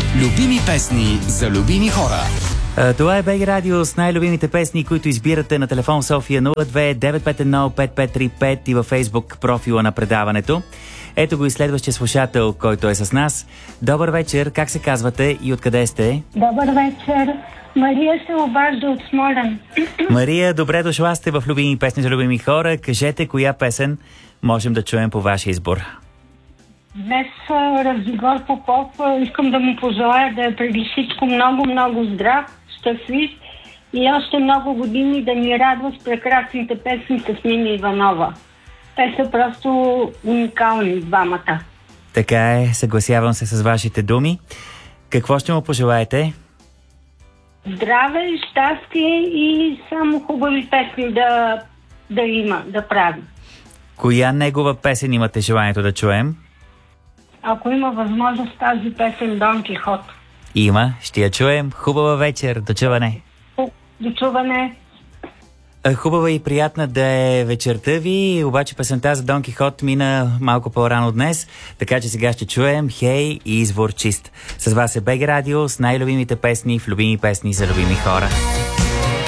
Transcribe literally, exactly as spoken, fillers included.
Любими песни за любими хора. Това е БГ Радио с най-любимите песни, които избирате на телефон София нула две девет пет едно пет пет три пет и във Фейсбук профила на предаването. Ето го и следващия слушател, който е с нас. Добър вечер, как се казвате и откъде сте? Добър вечер. Мария се обажда от Смолян. Мария, добре дошла сте в Любими песни за любими хора. Кажете, коя песен можем да чуем по вашия избор? Днес Радзигор Попов искам да му пожелая да е преди всичко много-много здрав, щастлив и още много години да ни радва с прекрасните песни с Нина Иванова. Те са просто уникални двамата. Така е, съгласявам се с вашите думи. Какво ще му пожелаете? Здраве, щастие и само хубави песни да, да има, да прави. Коя негова песен имате желанието да чуем? Ако има възможност, тази песен Дон Кихот. Има, ще я чуем. Хубава вечер, до чуване. До чуване. Хубава и приятна да е вечерта ви, обаче песента за Дон Кихот мина малко по-рано днес, така че сега ще чуем Хей и Извор чист. С вас е БГ Радио с най-любимите песни в любими песни за любими хора.